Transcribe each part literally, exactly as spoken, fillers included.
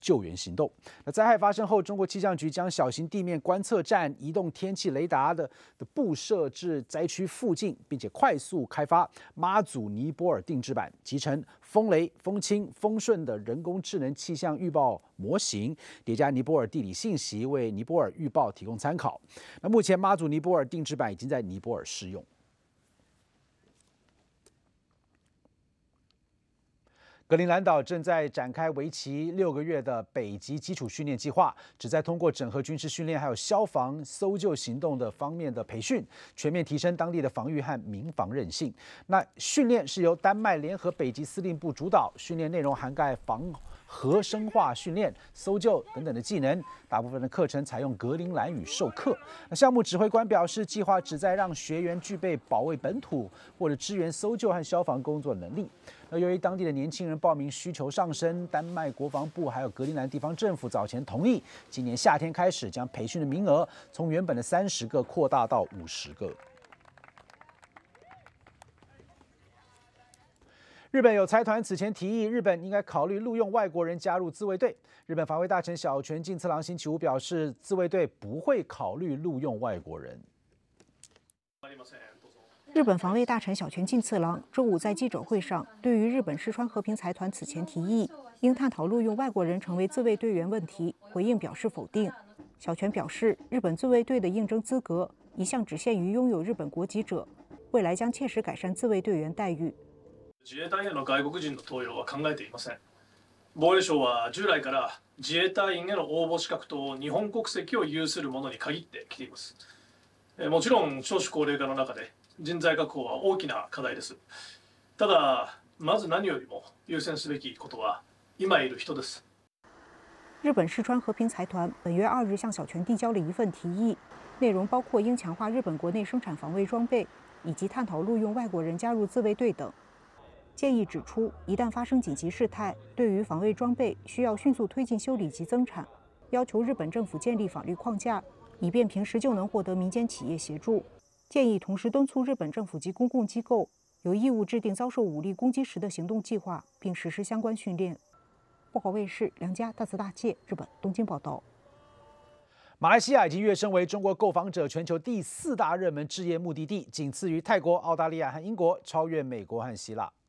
救援行动。那灾害发生后，中国气象局将小型地面观测站移动天气雷达的的布设至灾区附近，并且快速开发妈祖尼泊尔定制版，集成风雷、风清、风顺的人工智能气象预报模型，叠加尼泊尔地理信息，为尼泊尔预报提供参考。那目前妈祖尼泊尔定制版已经在尼泊尔试用。格陵兰岛正在展开为期六个月的北极基础训练计划，旨在通过整合军事训练还有消防搜救行动的方面的培训，全面提升当地的防御和民防韧性。那训练是由丹麦联合北极司令部主导，训练内容涵盖防核生化训练、搜救等等的技能。大部分的课程采用格陵兰语授课。那项目指挥官表示，计划旨在让学员具备保卫本土或者支援搜救和消防工作能力。那由于当地的年轻人报名需求上升，丹麦国防部还有格陵兰地方政府早前同意，今年夏天开始将培训的名额从原本的三十个扩大到五十个。日本有财团此前提议，日本应该考虑录用外国人加入自卫队。日本防卫大臣小泉进次郎星期五表示，自卫队不会考虑录用外国人。 日本防卫大臣小泉进次郎周五在记者会上，对于日本石川和平财团此前提议应探讨录用外国人成为自卫队员问题，回应表示否定。小泉表示，日本自卫队的应征资格一向只限于拥有日本国籍者，未来将切实改善自卫队员待遇。 自衛隊への外国人の登用は考えていません。防衛省は従来から自衛隊員への応募資格と日本国籍を有する者に限ってきています。もちろん少子高齢化の中で人材確保は大きな課題です。ただ、まず何よりも優先すべきことは今いる人です。 日本石川和平财团本月二日向小泉递交了一份提议，内容包括应强化日本国内生产防卫装备，以及探讨录用外国人加入自卫队等。建议指出，一旦发生紧急事态，对于防卫装备需要迅速推进修理及增产，要求日本政府建立法律框架，以便平时就能获得民间企业协助。建议同时敦促日本政府及公共机构有义务制定遭受武力攻击时的行动计划，并实施相关训练。报告卫视梁家大慈大介日本东京报道。 马来西亚已经跃升为中国购房者全球第四大热门置业目的地，仅次于泰国、澳大利亚和英国，超越美国和希腊。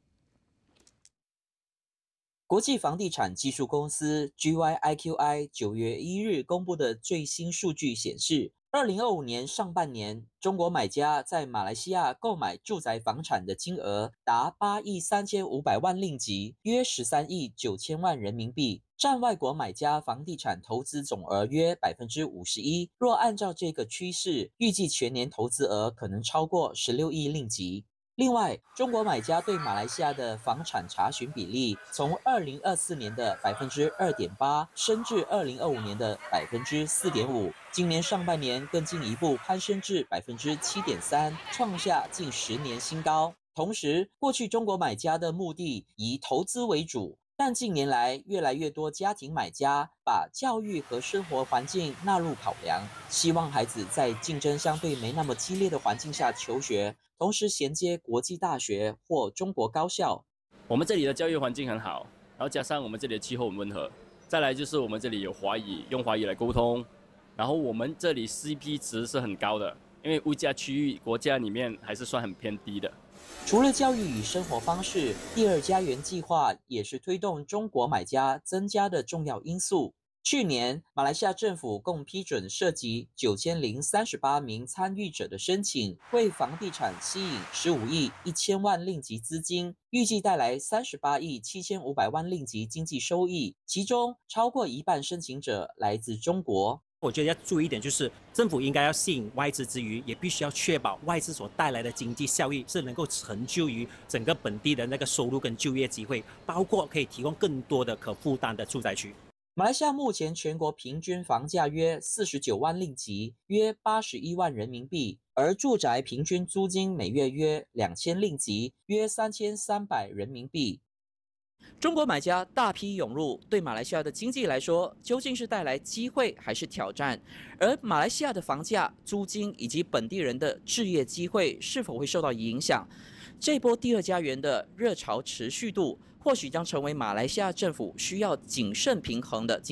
国际房地产技术公司 G Y I Q I 九月一日公布的最新数据显示，二零二五年上半年，中国买家在马来西亚购买住宅房产的金额达八亿三千五百万令吉，约十三亿九千万人民币，占外国买家房地产投资总额约百分之五十一。若按照这个趋势，预计全年投资额可能超过十六亿令吉。另外，中国买家对马来西亚的房产查询比例从二零二四年的百分之二点八升至二零二五年的百分之四点五，今年上半年更进一步攀升至百分之七点三，创下近十年新高。同时，过去中国买家的目的以投资为主，但近年来越来越多家庭买家把教育和生活环境纳入考量，希望孩子在竞争相对没那么激烈的环境下求学，同时衔接国际大学或中国高校。 我们这里的教育环境很好，然后加上我们这里的气候很温和，再来就是我们这里有华语，用华语来沟通，然后我们这里 C P 值是很高的，因为物价区域国家里面还是算很偏低的。 除了教育与生活方式，第二家园计划也是推动中国买家增加的重要因素。去年，马来西亚政府共批准涉及九千零三十八名参与者的申请，为房地产吸引十五亿一千万令吉资金，预计带来三十八亿七千五百万令吉经济收益，其中超过一半申请者来自中国。 我觉得要注意一点，就是政府应该要吸引外资之余，也必须要确保外资所带来的经济效益是能够成就于整个本地的那个收入跟就业机会，包括可以提供更多的可负担的住宅区。 马来西亚目前全国平均房价约四十九万令吉，约八十一万人民币，而住宅平均租金每月约两千令吉，约三千三百人民币。中国买家大批涌入，对马来西亚的经济来说，究竟是带来机会还是挑战？而马来西亚的房价、租金以及本地人的置业机会是否会受到影响？这波第二家园的热潮持续度或许将成为马来西亚政府需要谨慎平衡的